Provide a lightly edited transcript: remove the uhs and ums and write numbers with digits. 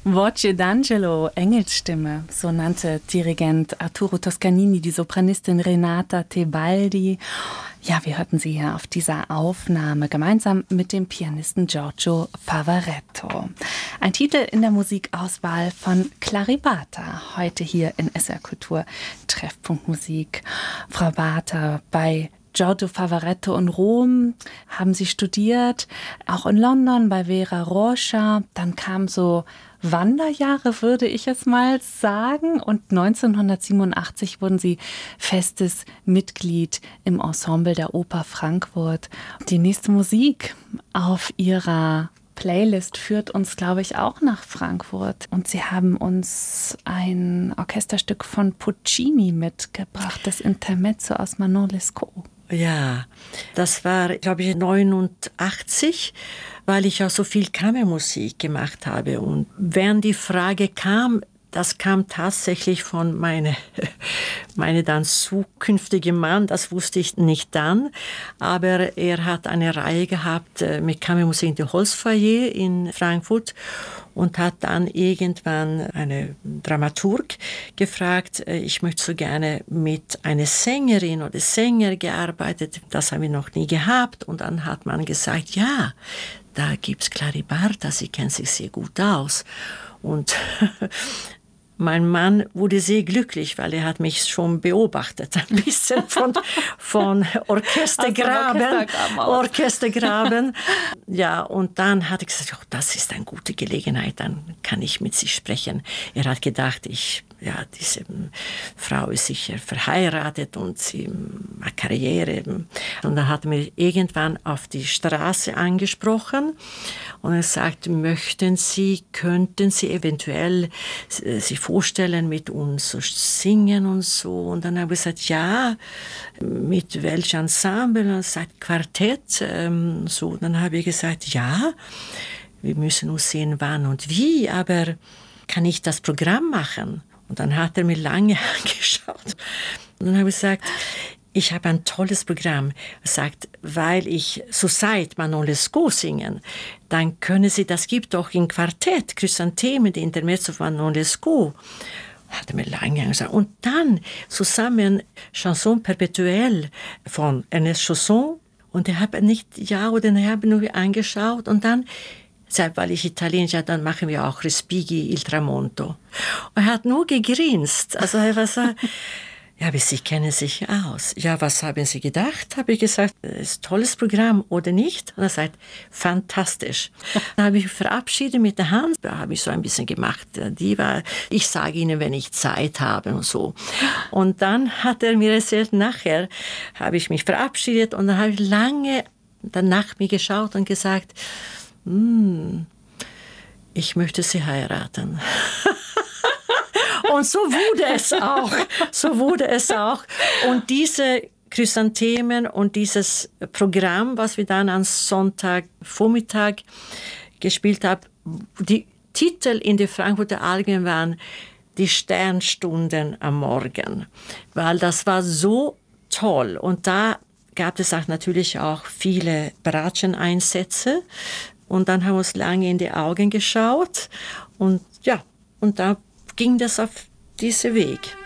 Voce d'Angelo, Engelsstimme, so nannte Dirigent Arturo Toscanini die Sopranistin Renata Tebaldi. Ja, wir hörten sie hier auf dieser Aufnahme gemeinsam mit dem Pianisten Giorgio Favaretto. Ein Titel in der Musikauswahl von Clary Barta, heute hier in SR Kultur Treffpunkt Musik. Frau Barta, bei Giorgio Favaretto in Rom haben Sie studiert, auch in London bei Vera Rocha. Dann kamen so Wanderjahre, würde ich es mal sagen. Und 1987 wurden Sie festes Mitglied im Ensemble der Oper Frankfurt. Die nächste Musik auf Ihrer Playlist führt uns, glaube ich, auch nach Frankfurt. Und Sie haben uns ein Orchesterstück von Puccini mitgebracht, das Intermezzo aus Manon Lescaut. Ja, das war, glaube ich, 89, weil ich auch so viel Kammermusik gemacht habe. Und während die Frage kam, das kam tatsächlich von meine dann zukünftige Mann, das wusste ich nicht dann, aber er hat eine Reihe gehabt mit Kammermusik in der Holzfoyer in Frankfurt und hat dann irgendwann eine Dramaturg gefragt, ich möchte so gerne mit einer Sängerin oder Sänger gearbeitet, das haben wir noch nie gehabt, und dann hat man gesagt, ja, da gibt's Clary Barta, sie kennt sich sehr gut aus. Und mein Mann wurde sehr glücklich, weil er hat mich schon beobachtet, ein bisschen von Orchestergraben. Ja, und dann hat er gesagt, oh, das ist eine gute Gelegenheit, dann kann ich mit sie sprechen. Er hat gedacht, diese Frau ist sicher verheiratet und sie macht Karriere. Und dann hat er mich irgendwann auf die Straße angesprochen und er sagt, könnten Sie eventuell sich vorstellen, mit uns so singen und so. Und dann habe ich gesagt, ja, mit welchem Ensemble? Und er sagt, Quartett. So. Dann habe ich gesagt, ja, wir müssen nur sehen, wann und wie, aber kann ich das Programm machen? Und dann hat er mir lange angeschaut. Und dann habe ich gesagt, ich habe ein tolles Programm. Er sagt, weil ich zurzeit Manon Lescaut singen, dann können Sie, das gibt doch in Quartett, Chrysanthemen, die Intermezzo von Manon Lescaut. Hat er mir lange angeschaut. Und dann zusammen Chanson perpetuelle von Ernest Chausson. Und er hat nicht ja oder nein, habe nur angeschaut. Und dann, weil ich Italienisch, ja, dann machen wir auch Respighi il Tramonto. Und er hat nur gegrinst. Also er war so, ja, aber Sie kennen sich aus. Ja, was haben Sie gedacht? Habe ich gesagt, das ist ein tolles Programm oder nicht? Und er sagt, fantastisch. Dann habe ich mich verabschiedet mit der Hand. Da habe ich so ein bisschen gemacht. Ich sage Ihnen, wenn ich Zeit habe und so. Und dann hat er mir erzählt, nachher habe ich mich verabschiedet und dann habe ich lange nach mir geschaut und gesagt, ich möchte Sie heiraten. Und so wurde es auch. Und diese Chrysanthemen und dieses Programm, was wir dann am Sonntagvormittag gespielt haben, die Titel in der Frankfurter Allgemeinen waren die Sternstunden am Morgen, weil das war so toll. Und da gab es auch natürlich auch viele Bratschen-Einsätze. Und dann haben wir uns lange in die Augen geschaut. Und ja, und da ging das auf diesen Weg.